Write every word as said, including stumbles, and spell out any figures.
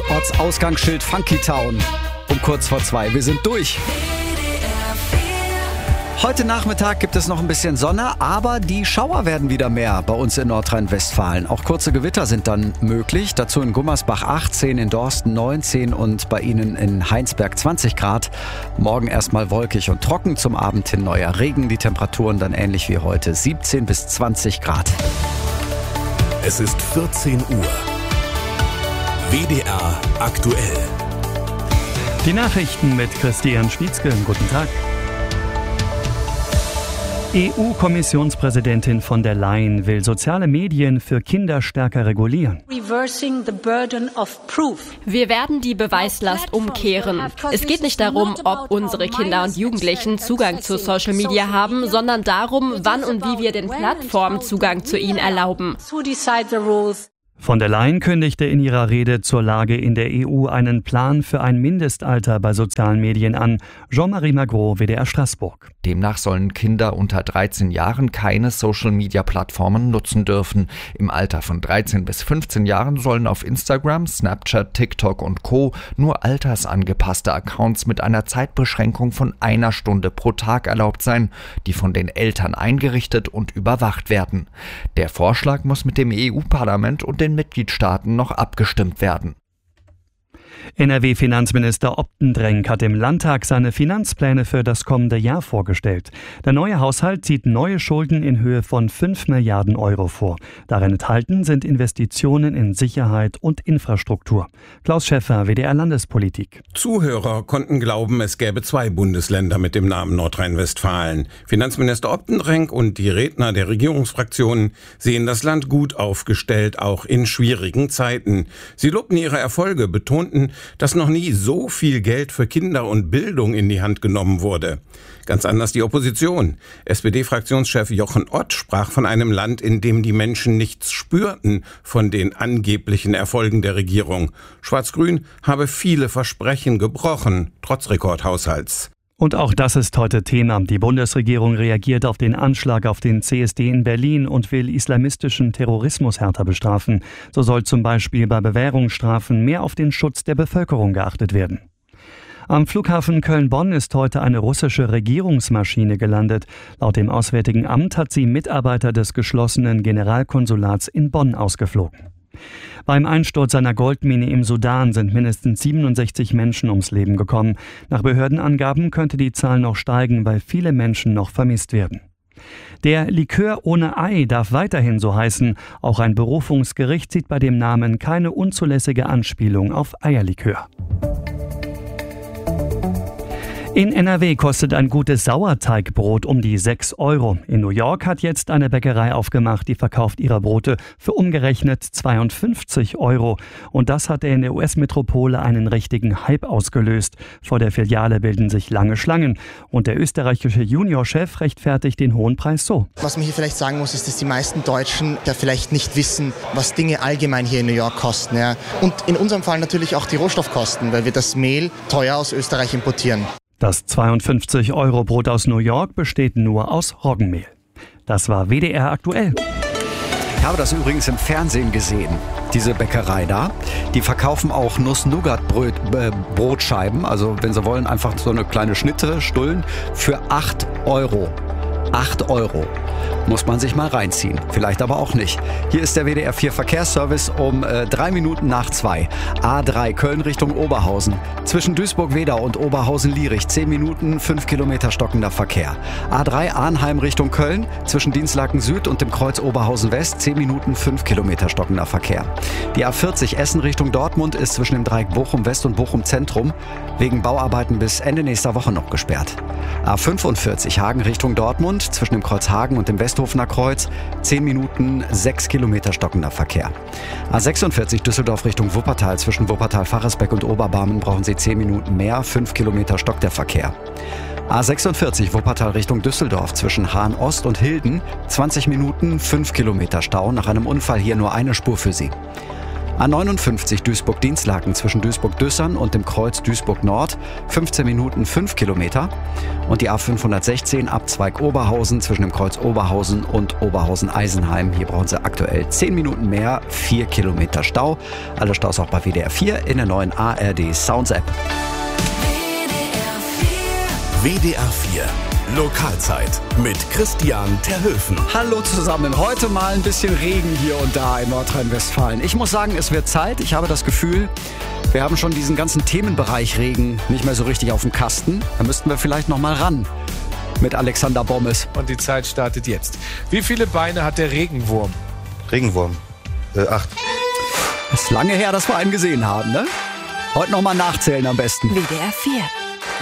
Ortsausgangsschild Funky Town. Um kurz vor zwei. Wir sind durch. Heute Nachmittag gibt es noch ein bisschen Sonne, aber die Schauer werden wieder mehr bei uns in Nordrhein-Westfalen. Auch kurze Gewitter sind dann möglich. Dazu in Gummersbach achtzehn, in Dorsten neunzehn und bei Ihnen in Heinsberg zwanzig Grad. Morgen erstmal wolkig und trocken, zum Abend hin neuer Regen. Die Temperaturen dann ähnlich wie heute, siebzehn bis zwanzig Grad. Es ist vierzehn Uhr. W D R aktuell. Die Nachrichten mit Christian Schwietzke. Guten Tag. E U-Kommissionspräsidentin von der Leyen will soziale Medien für Kinder stärker regulieren. Wir werden die Beweislast umkehren. Es geht nicht darum, ob unsere Kinder und Jugendlichen Zugang zu Social Media haben, sondern darum, wann und wie wir den Plattformen Zugang zu ihnen erlauben. Von der Leyen kündigte in ihrer Rede zur Lage in der E U einen Plan für ein Mindestalter bei sozialen Medien an. Jean-Marie Magro, W D R Straßburg. Demnach sollen Kinder unter dreizehn Jahren keine Social-Media-Plattformen nutzen dürfen. Im Alter von dreizehn bis fünfzehn Jahren sollen auf Instagram, Snapchat, TikTok und Co. nur altersangepasste Accounts mit einer Zeitbeschränkung von einer Stunde pro Tag erlaubt sein, die von den Eltern eingerichtet und überwacht werden. Der Vorschlag muss mit dem E U-Parlament und den Mitgliedstaaten noch abgestimmt werden. N R W-Finanzminister Optendrenk hat im Landtag seine Finanzpläne für das kommende Jahr vorgestellt. Der neue Haushalt sieht neue Schulden in Höhe von fünf Milliarden Euro vor. Darin enthalten sind Investitionen in Sicherheit und Infrastruktur. Klaus Schäffer, W D R Landespolitik. Zuhörer konnten glauben, es gäbe zwei Bundesländer mit dem Namen Nordrhein-Westfalen. Finanzminister Optendrenk und die Redner der Regierungsfraktionen sehen das Land gut aufgestellt, auch in schwierigen Zeiten. Sie lobten ihre Erfolge, betonten, dass noch nie so viel Geld für Kinder und Bildung in die Hand genommen wurde. Ganz anders die Opposition. S P D-Fraktionschef Jochen Ott sprach von einem Land, in dem die Menschen nichts spürten von den angeblichen Erfolgen der Regierung. Schwarz-Grün habe viele Versprechen gebrochen, trotz Rekordhaushalts. Und auch das ist heute Thema. Die Bundesregierung reagiert auf den Anschlag auf den C S D in Berlin und will islamistischen Terrorismus härter bestrafen. So soll zum Beispiel bei Bewährungsstrafen mehr auf den Schutz der Bevölkerung geachtet werden. Am Flughafen Köln-Bonn ist heute eine russische Regierungsmaschine gelandet. Laut dem Auswärtigen Amt hat sie Mitarbeiter des geschlossenen Generalkonsulats in Bonn ausgeflogen. Beim Einsturz einer Goldmine im Sudan sind mindestens siebenundsechzig Menschen ums Leben gekommen. Nach Behördenangaben könnte die Zahl noch steigen, weil viele Menschen noch vermisst werden. Der Likör ohne Ei darf weiterhin so heißen. Auch ein Berufungsgericht sieht bei dem Namen keine unzulässige Anspielung auf Eierlikör. In N R W kostet ein gutes Sauerteigbrot um die sechs Euro. In New York hat jetzt eine Bäckerei aufgemacht, die verkauft ihre Brote für umgerechnet zweiundfünfzig Euro. Und das hat in der U S-Metropole einen richtigen Hype ausgelöst. Vor der Filiale bilden sich lange Schlangen. Und der österreichische Juniorchef rechtfertigt den hohen Preis so. Was man hier vielleicht sagen muss, ist, dass die meisten Deutschen ja vielleicht nicht wissen, was Dinge allgemein hier in New York kosten. Ja. Und in unserem Fall natürlich auch die Rohstoffkosten, weil wir das Mehl teuer aus Österreich importieren. Das zweiundfünfzig Euro Brot aus New York besteht nur aus Roggenmehl. Das war W D R aktuell. Ich habe das übrigens im Fernsehen gesehen, diese Bäckerei da. Die verkaufen auch Nuss-Nougat-Brotscheiben, also wenn Sie wollen, einfach so eine kleine Schnitte, Stullen, für acht Euro. acht Euro. Muss man sich mal reinziehen. Vielleicht aber auch nicht. Hier ist der W D R vier Verkehrsservice um äh, drei Minuten nach zwei. A drei Köln Richtung Oberhausen. Zwischen Duisburg-Wedau und Oberhausen-Lierich zehn Minuten, fünf Kilometer stockender Verkehr. A drei Arnheim Richtung Köln. Zwischen Dinslaken Süd und dem Kreuz Oberhausen West zehn Minuten, fünf Kilometer stockender Verkehr. Die A vierzig Essen Richtung Dortmund ist zwischen dem Dreieck Bochum West und Bochum Zentrum wegen Bauarbeiten bis Ende nächster Woche noch gesperrt. A fünfundvierzig Hagen Richtung Dortmund zwischen dem Kreuz Hagen und dem Westhofener Kreuz zehn Minuten, sechs Kilometer stockender Verkehr. A sechsundvierzig Düsseldorf Richtung Wuppertal zwischen Wuppertal-Faresbeck und Oberbarmen brauchen Sie zehn Minuten mehr, fünf Kilometer stockt der Verkehr. A sechsundvierzig Wuppertal Richtung Düsseldorf zwischen Hahn Ost und Hilden zwanzig Minuten, fünf Kilometer Stau, nach einem Unfall hier nur eine Spur für Sie. A neunundfünfzig Duisburg-Dienstlaken zwischen Duisburg-Düssern und dem Kreuz Duisburg-Nord, fünfzehn Minuten fünf Kilometer. Und die A fünfhundertsechzehn Abzweig Oberhausen zwischen dem Kreuz Oberhausen und Oberhausen-Eisenheim. Hier brauchen Sie aktuell zehn Minuten mehr, vier Kilometer Stau. Alle Staus auch bei W D R vier in der neuen A R D Sounds App. W D R vier Lokalzeit mit Christian Terhöfen. Hallo zusammen. Heute mal ein bisschen Regen hier und da in Nordrhein-Westfalen. Ich muss sagen, es wird Zeit. Ich habe das Gefühl, wir haben schon diesen ganzen Themenbereich Regen nicht mehr so richtig auf dem Kasten. Da müssten wir vielleicht noch mal ran mit Alexander Bommes. Und die Zeit startet jetzt. Wie viele Beine hat der Regenwurm? Regenwurm. Äh, acht. Ist lange her, dass wir einen gesehen haben, ne? Heute noch mal nachzählen am besten. W D R vier.